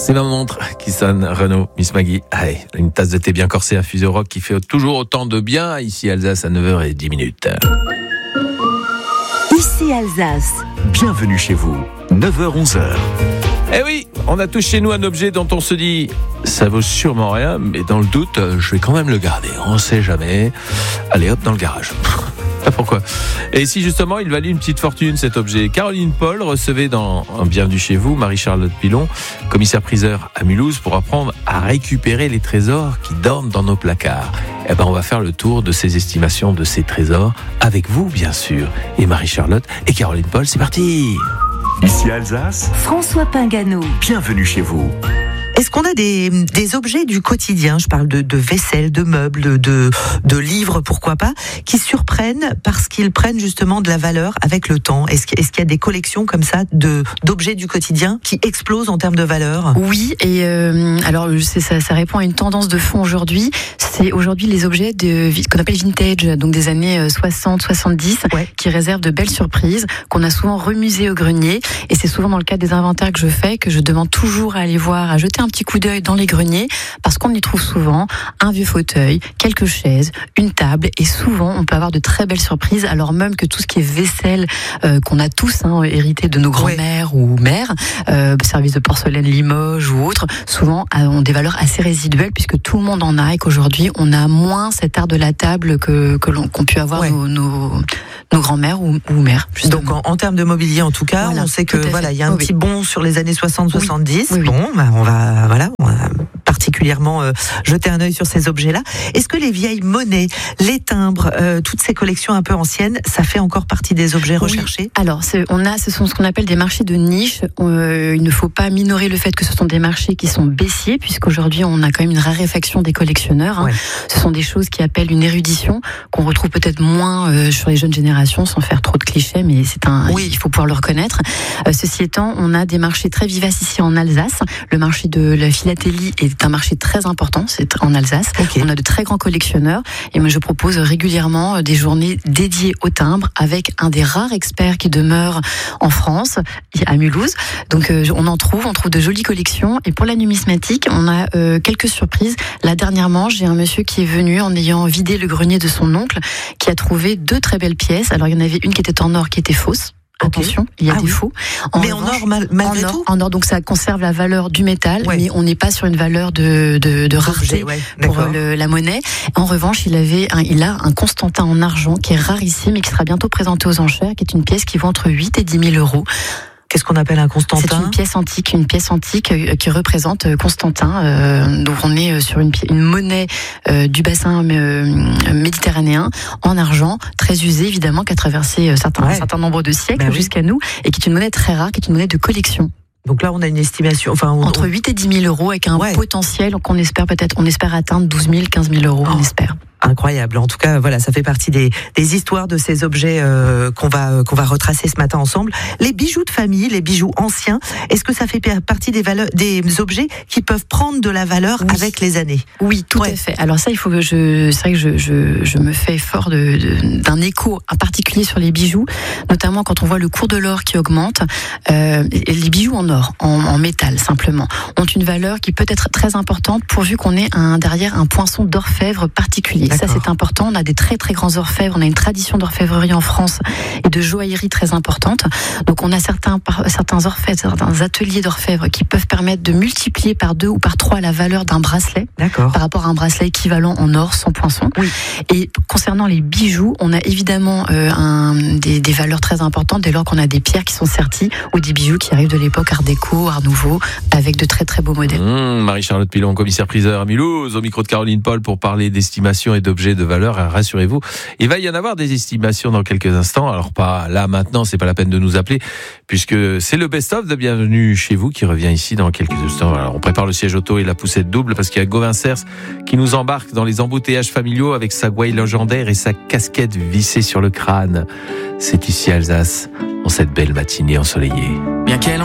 C'est ma montre qui sonne, Renaud, Miss Maggie. Allez, une tasse de thé bien corsé, un fuseau rock qui fait toujours autant de bien. Ici Alsace à 9h10. Ici Alsace. Bienvenue chez vous, 9h-11h. Eh oui, on a tous chez nous un objet dont on se dit ça vaut sûrement rien, mais dans le doute, je vais quand même le garder. On sait jamais. Allez hop, dans le garage. Pas pourquoi. Et si justement il valait une petite fortune cet objet. Caroline Paul recevait dans un Bienvenue chez vous Marie-Charlotte Pilon, commissaire-priseur à Mulhouse, pour apprendre à récupérer les trésors qui dorment dans nos placards. Eh ben on va faire le tour de ces estimations de ces trésors avec vous bien sûr. Et Marie-Charlotte et Caroline Paul, c'est parti. Ici Alsace, François Pingano. bienvenue chez vous. Est-ce qu'on a des objets du quotidien, je parle de vaisselle, de meubles, de livres, pourquoi pas, qui surprennent parce qu'ils prennent justement de la valeur avec le temps? Est-ce qu'il y a des collections comme ça d'objets du quotidien qui explosent en termes de valeur? Oui, et alors ça répond à une tendance de fond aujourd'hui. C'est aujourd'hui les objets qu'on appelle vintage, donc des années 60-70, Ouais. qui réservent de belles surprises, qu'on a souvent remusées au grenier. Et c'est souvent dans le cadre des inventaires que je fais que je demande toujours à aller voir, à jeter un petit coup d'œil dans les greniers, parce qu'on y trouve souvent un vieux fauteuil, quelques chaises, une table, et souvent on peut avoir de très belles surprises, alors même que tout ce qui est vaisselle qu'on a tous hérité de nos grands-mères ou mères, service de porcelaine Limoges ou autres, souvent ont des valeurs assez résiduelles puisque tout le monde en a, et qu'aujourd'hui on a moins cet art de la table qu'ont pu avoir nos grands-mères ou mères. Justement. Donc en termes de mobilier en tout cas, Voilà, on sait que tout à fait. voilà, il y a un petit bond sur les années 60-70. Oui. Bon, bah, on va particulièrement jeter un œil sur ces objets-là. Est-ce que les vieilles monnaies, les timbres, toutes ces collections un peu anciennes, ça fait encore partie des objets recherchés? Alors, ce sont ce qu'on appelle des marchés de niche. Il ne faut pas minorer le fait que ce sont des marchés qui sont baissiers, puisqu'aujourd'hui on a quand même une raréfaction des collectionneurs. Ouais. Ce sont des choses qui appellent une érudition qu'on retrouve peut-être moins sur les jeunes générations, sans faire trop de clichés, mais il faut pouvoir le reconnaître. Ceci étant, on a des marchés très vivaces ici en Alsace. Le marché de la philatélie est un marché très important, c'est en Alsace. Okay. On a de très grands collectionneurs, et moi je propose régulièrement des journées dédiées au timbre avec un des rares experts qui demeure en France, à Mulhouse. Donc on trouve de jolies collections, et pour la numismatique, on a quelques surprises. Là dernièrement, j'ai un monsieur qui est venu en ayant vidé le grenier de son oncle, qui a trouvé 2 très belles pièces. Alors il y en avait une qui était en or, qui était fausse. Attention, il y a des faux. Mais en or, malgré tout? En or, donc ça conserve la valeur du métal, Ouais. mais on n'est pas sur une valeur de rareté Ouais, pour d'accord. la monnaie. En revanche, il a un Constantin en argent qui est rarissime et qui sera bientôt présenté aux enchères, qui est une pièce qui vaut entre 8 et 10 000 euros. Qu'est-ce qu'on appelle un Constantin? C'est une pièce antique qui représente Constantin. Donc on est sur une monnaie du bassin méditerranéen en argent, très usée évidemment, qui a traversé un certain nombre de siècles jusqu'à nous, et qui est une monnaie très rare, qui est une monnaie de collection. Donc là, on a une estimation, Entre 8 et 10 000 euros, avec un potentiel qu'on espère atteindre 12 000, 15 000 euros, on espère. Incroyable. En tout cas, voilà, ça fait partie des histoires de ces objets qu'on va retracer ce matin ensemble. Les bijoux de famille, les bijoux anciens, est-ce que ça fait partie des objets qui peuvent prendre de la valeur avec les années? Oui, tout à fait. Alors ça, c'est vrai que je me fais fort d'un écho en particulier sur les bijoux, notamment quand on voit le cours de l'or qui augmente. Les bijoux en or, en métal simplement, ont une valeur qui peut être très importante pourvu qu'on ait derrière un poinçon d'orfèvre particulier. D'accord. Ça, c'est important. On a des très très grands orfèvres. On a une tradition d'orfèvrerie en France et de joaillerie très importante. Donc on a certains orfèvres, certains ateliers d'orfèvres qui peuvent permettre de multiplier par 2 ou par 3 la valeur d'un bracelet. D'accord. Par rapport à un bracelet équivalent en or sans poinçon. Oui. Et concernant les bijoux, on a évidemment des valeurs très importantes dès lors qu'on a des pierres qui sont serties ou des bijoux qui arrivent de l'époque Art déco, Art nouveau, avec de très très beaux modèles. Marie-Charlotte Pilon, commissaire-priseur à Mulhouse, au micro de Caroline Paul pour parler d'estimation et d'objets de valeur. Rassurez-vous, il va y en avoir des estimations dans quelques instants. Alors pas là maintenant, c'est pas la peine de nous appeler puisque c'est le best-of de Bienvenue chez vous qui revient ici dans quelques instants. Alors on prépare le siège auto et la poussette double parce qu'il y a Gauvin Cers qui nous embarque dans les embouteillages familiaux avec sa gouaille légendaire et sa casquette vissée sur le crâne. C'est ici Alsace, en cette belle matinée ensoleillée. Bien qu'elle